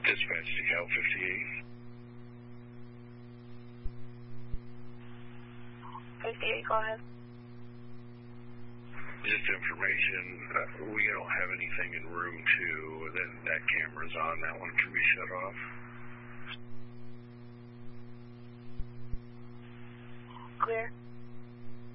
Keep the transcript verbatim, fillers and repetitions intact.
Dispatch to Cal fifty-eight. fifty-eight, go ahead. Just information, uh, we don't have anything in room two. That, that camera's on. That one can be shut off. Clear.